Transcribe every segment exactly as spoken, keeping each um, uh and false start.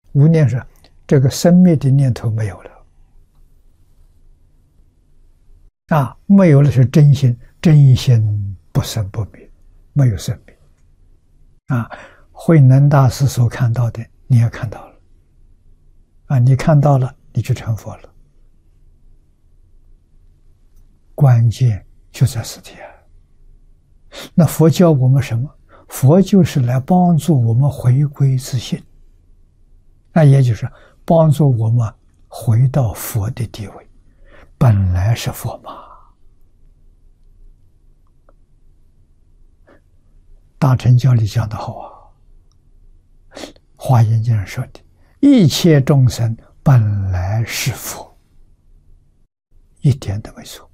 无念是这个生灭的念头没有了。啊，没有了是真心，真心不生不灭，没有生灭。啊，慧能大师所看到的，你也看到了。啊，你看到了，你就成佛了。关键就在此地啊。那佛教我们什么？佛就是来帮助我们回归自信，那也就是帮助我们回到佛的地位，本来是佛嘛。大乘教里讲得好啊，华严经上说的，一切众生本来是佛，一点都没错。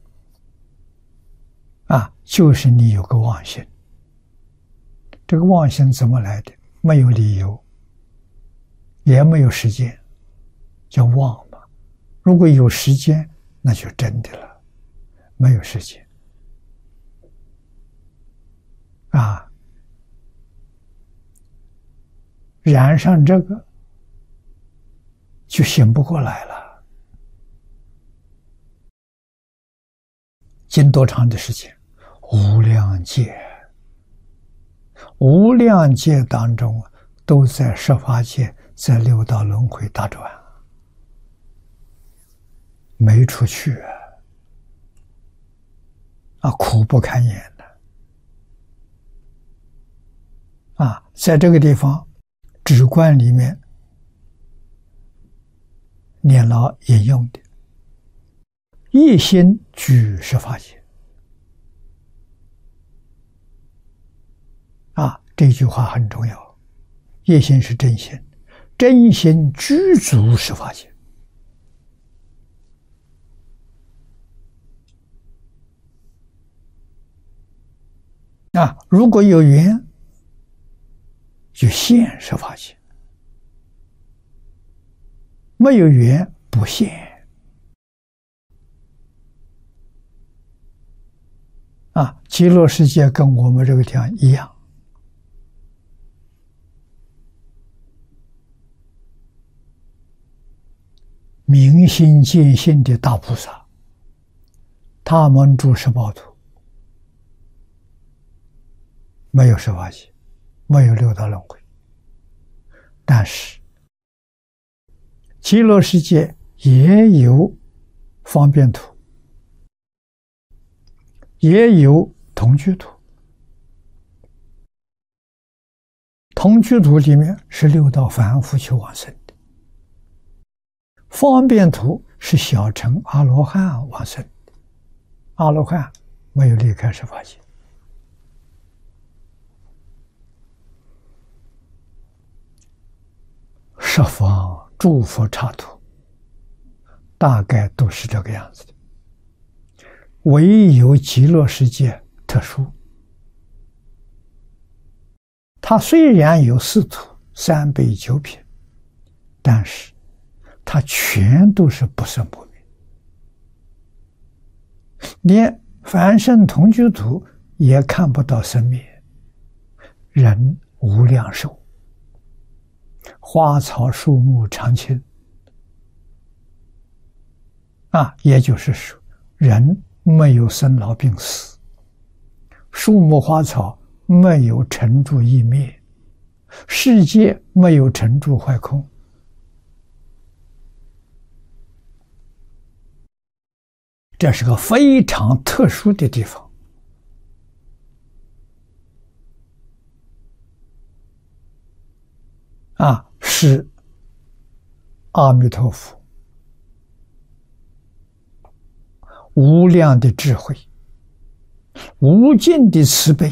啊，就是你有个妄心，这个妄心怎么来的？没有理由，也没有时间，叫妄嘛。如果有时间，那就真的了，没有时间。啊，染上这个，就醒不过来了。经多长的时间？无量劫，无量劫当中都在十法界，在六道轮回打转，没出去啊，啊，苦不堪言的啊！在这个地方，止观里面，念老引用的，一心居十法界。啊，这句话很重要。一心是真心，真心居足十法界。啊，如果有缘，就现十法界；没有缘，不现。啊，极乐世界跟我们这个地方一样。明心见性的大菩萨，他们住十报土，没有十法界，没有六道轮回。但是极乐世界也有方便土，也有同居土。同居土里面是六道凡夫求往生的，方便土是小乘阿罗汉往生的，阿罗汉没有离开十法界。十方诸佛刹土大概都是这个样子的，唯有极乐世界特殊。它虽然有四土三辈九品，但是它全都是不生不灭，连凡圣同居土也看不到生灭，人无量寿，花草树木常青。啊，也就是说，人没有生老病死，树木花草没有成住异灭，世界没有成住坏空。这是个非常特殊的地方。啊，是阿弥陀佛无量的智慧，无尽的慈悲，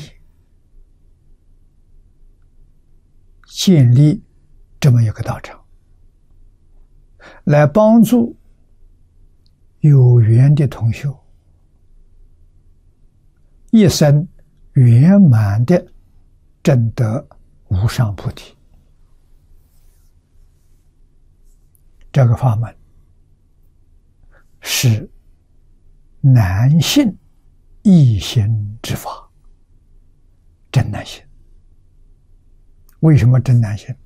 建立这么一个道场，来帮助有缘的同修一生圆满的证得无上菩提。这个法门是难信易行之法，真难信。为什么真难信？